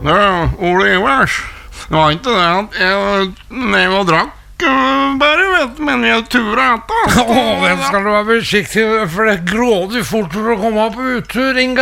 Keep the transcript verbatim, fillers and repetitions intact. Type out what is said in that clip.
Ja, Ole Ivers. Det var inte det att jag, när jag drack bare, vet du, men jeg turer etter. Åh, den skal du være forsiktig, for det gråder fort for å komme på uttur, Inga.